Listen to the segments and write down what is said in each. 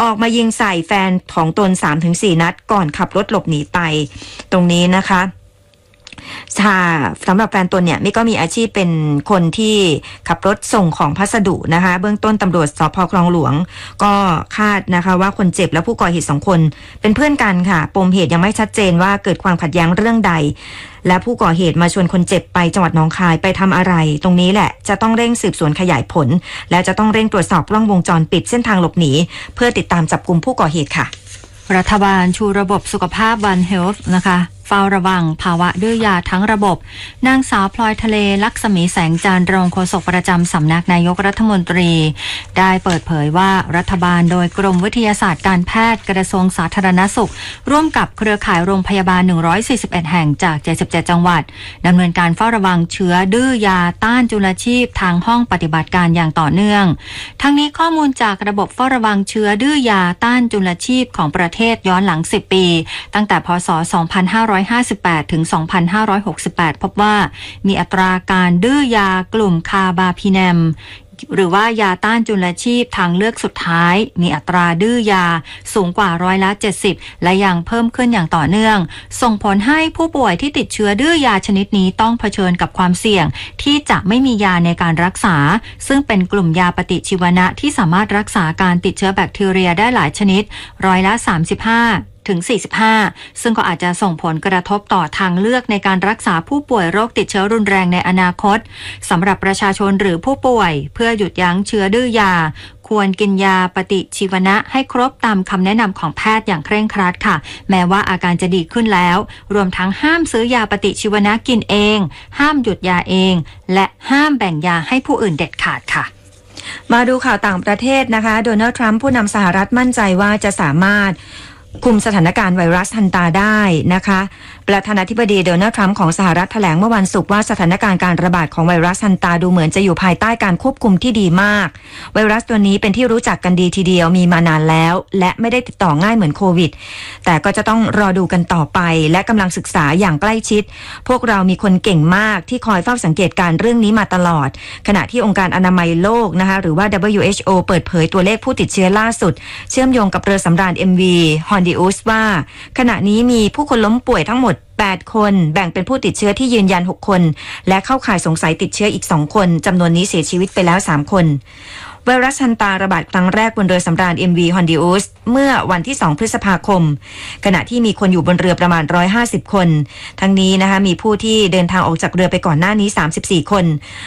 ออกมายิงใส่แฟนของตน 3-4 นัดก่อนขับรถหลบหนีไปตรงนี้นะคะสำหรับแฟนตนเนี่ยก็มีอาชีพเป็นคนที่ขับรถส่งของพัสดุนะคะเบื้องต้นตำรวจสภ.คลองหลวงก็คาดนะคะว่าคนเจ็บและผู้ก่อเหตุ2 คนเป็นเพื่อนกันค่ะปมเหตุยังไม่ชัดเจนว่าเกิดความขัดแย้งเรื่องใดและผู้ก่อเหตุมาชวนคนเจ็บไปจังหวัดหนองคายไปทำอะไรตรงนี้แหละจะต้องเร่งสืบสวนขยายผลและจะต้องเร่งตรวจสอบกล้องวงจรปิดเส้นทางหลบหนีเพื่อติดตามจับกุมผู้ก่อเหตุค่ะรัฐบาลชูระบบสุขภาพ One Health นะคะเฝ้าระวังภาวะดื้อยาทั้งระบบนางสาวพลอยทะเลลักษมีแสงจันทร์รองโฆษกประจำสำนักนายกรัฐมนตรีได้เปิดเผยว่ารัฐบาลโดยกรมวิทยาศาสตร์การแพทย์กระทรวงสาธารณสุขร่วมกับเครือข่ายโรงพยาบาล141แห่งจาก77จังหวัดดำเนินการเฝ้าระวังเชื้อดื้อยาต้านจุลชีพทางห้องปฏิบัติการอย่างต่อเนื่องทั้งนี้ข้อมูลจากระบบเฝ้าระวังเชื้อดื้อยาต้านจุลชีพของประเทศย้อนหลัง10 ปีตั้งแต่พ.ศ. 2558 ถึง 2568 พบว่ามีอัตราการดื้อยากลุ่มคาบาพิแนมหรือว่ายาต้านจุลชีพทางเลือกสุดท้ายมีอัตราดื้อยาสูงกว่า70%และยังเพิ่มขึ้นอย่างต่อเนื่องส่งผลให้ผู้ป่วยที่ติดเชื้อดื้อยาชนิดนี้ต้องเผชิญกับความเสี่ยงที่จะไม่มียาในการรักษาซึ่งเป็นกลุ่มยาปฏิชีวนะที่สามารถรักษาการติดเชื้อแบคทีเรียได้หลายชนิด35%ถึง 45%ซึ่งก็อาจจะส่งผลกระทบต่อทางเลือกในการรักษาผู้ป่วยโรคติดเชื้อรุนแรงในอนาคตสำหรับประชาชนหรือผู้ป่วยเพื่อหยุดยั้งเชื้อดื้อยาควรกินยาปฏิชีวนะให้ครบตามคำแนะนำของแพทย์อย่างเคร่งครัดค่ะแม้ว่าอาการจะดีขึ้นแล้วรวมทั้งห้ามซื้อยาปฏิชีวนะกินเองห้ามหยุดยาเองและห้ามแบ่งยาให้ผู้อื่นเด็ดขาดค่ะมาดูข่าวต่างประเทศนะคะโดนัลด์ทรัมป์ผู้นำสหรัฐมั่นใจว่าจะสามารถคุมสถานการณ์ไวรัสฮันตาได้นะคะประธานาธิบดีโดนัลด์ทรัมป์ของสหรัฐแถลงเมื่อวันศุกร์ว่าสถานการณ์การระบาดของไวรัสฮันตาดูเหมือนจะอยู่ภายใต้การควบคุมที่ดีมากไวรัสตัวนี้เป็นที่รู้จักกันดีทีเดียวมีมานานแล้วและไม่ได้ติดต่อง่ายเหมือนโควิดแต่ก็จะต้องรอดูกันต่อไปและกำลังศึกษาอย่างใกล้ชิดพวกเรามีคนเก่งมากที่คอยเฝ้าสังเกตการเรื่องนี้มาตลอดขณะที่องค์การอนามัยโลกนะคะหรือว่า WHO เปิดเผยตัวเลขผู้ติดเชื้อล่าสุดเชื่อมโยงกับเรือสำราญ MV Hondius ว่าขณะนี้มีผู้คนล้มป่วยทั้งหมด8 คนแบ่งเป็นผู้ติดเชื้อที่ยืนยัน6 คนและเข้าข่ายสงสัยติดเชื้ออีก2 คนจำนวนนี้เสียชีวิตไปแล้ว3 คนไวรัสฮันตาระบาดครั้งแรกบนเรือสำราญ MV Hondius เมื่อวันที่2 พฤษภาคมขณะที่มีคนอยู่บนเรือประมาณ150 คนทั้งนี้นะคะมีผู้ที่เดินทางออกจากเรือไปก่อนหน้านี้34 คน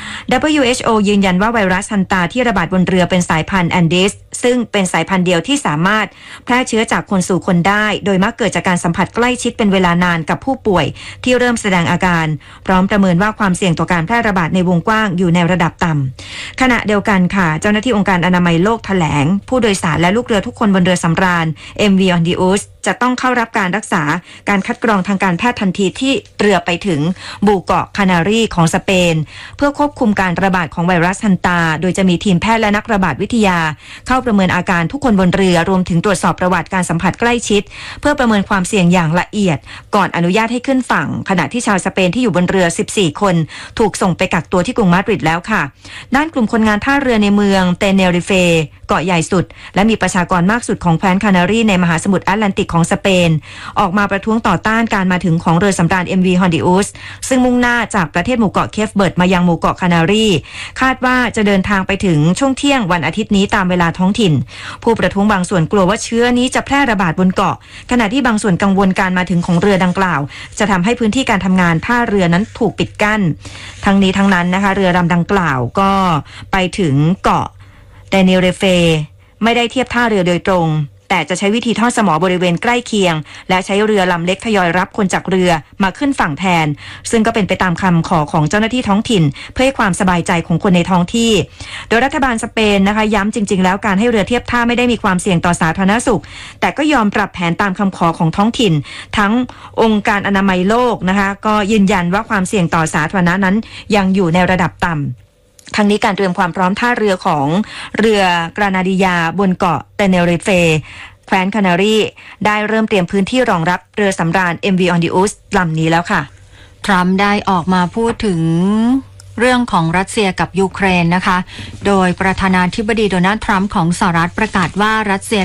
WHO ยืนยันว่าไวรัสฮันตาที่ระบาดบนเรือเป็นสายพันธุ์แอนดิสซึ่งเป็นสายพันธุ์เดียวที่สามารถแพร่เชื้อจากคนสู่คนได้โดยมักเกิดจากการสัมผัสใกล้ชิดเป็นเวลานานกับผู้ป่วยที่เริ่มแสดงอาการพร้อมประเมินว่าความเสี่ยงต่อการแพร่ระบาดในวงกว้างอยู่ในระดับต่ำขณะเดียวกันค่ะเจ้าหน้าที่องค์การอนามัยโลกแถลงผู้โดยสารและลูกเรือทุกคนบนเรือสำราญ MV Hondius จะต้องเข้ารับการรักษาการคัดกรองทางการแพทย์ทันทีที่เรือไปถึงหมู่เกาะคานารีของสเปนเพื่อควบคุมการระบาดของไวรัสฮันตาโดยจะมีทีมแพทย์และนักระบาดวิทยาเข้าประเมินอาการทุกคนบนเรือรวมถึงตรวจสอบประวัติการสัมผัสใกล้ชิดเพื่อประเมินความเสี่ยงอย่างละเอียดก่อนอนุญาตให้ขึ้นฝั่งขณะที่ชาวสเปนที่อยู่บนเรือ14 คนถูกส่งไปกักตัวที่กรุงมาดริดแล้วค่ะด้านกลุ่มคนงานท่าเรือในเมืองเตเนริเฟเกาะใหญ่สุดและมีประชากรมากสุดของแคว้นคานารีในมหาสมุทรแอตแลนติกของสเปนออกมาประท้วงต่อต้านการมาถึงของเรือสำราญ MV Hondius ซึ่งมุ่งหน้าจากประเทศหมู่เกาะเคฟเบิร์ดมายังหมู่เกาะคานารีคาดว่าจะเดินทางไปถึงช่วงเที่ยงวันอาทิตย์นี้ตามเวลาท้องถิ่นผู้ประท้วงบางส่วนกลัวว่าเชื้อนี้จะแพร่ระบาดบนเกาะขณะที่บางส่วนกังวลการมาถึงของเรือดังกล่าวจะทำให้พื้นที่การทำงานท่าเรือนั้นถูกปิดกั้นทั้งนี้ทั้งนั้นนะคะเรือลำดังกล่าวก็ไปถึงเกาะเตเนริเฟไม่ได้เทียบท่าเรือโดยตรงแต่จะใช้วิธีทอดสมอบริเวณใกล้เคียงและใช้เรือลำเล็กทยอยรับคนจากเรือมาขึ้นฝั่งแทนซึ่งก็เป็นไปตามคำขอของเจ้าหน้าที่ท้องถิ่นเพื่อให้ความสบายใจของคนในท้องที่โดยรัฐบาลสเปนนะคะย้ำจริงๆแล้วการให้เรือเทียบท่าไม่ได้มีความเสี่ยงต่อสาธารณสุขแต่ก็ยอมปรับแผนตามคำขอของท้องถิ่นทั้งองค์การอนามัยโลกนะคะก็ยืนยันว่าความเสี่ยงต่อสาธารณะนั้นยังอยู่ในระดับต่ำทั้งนี้การเตรียมความพร้อมท่าเรือของเรือกรานาดิยาบนเกาะเตเนริเฟแคว้นคานารีได้เริ่มเตรียมพื้นที่รองรับเรือสำราญ MV Hondius ลำนี้แล้วค่ะทรัมป์ได้ออกมาพูดถึงเรื่องของรัสเซียกับยูเครนนะคะโดยประธานาธิบดีโดนัลด์ทรัมป์ของสหรัฐประกาศว่ารัสเซีย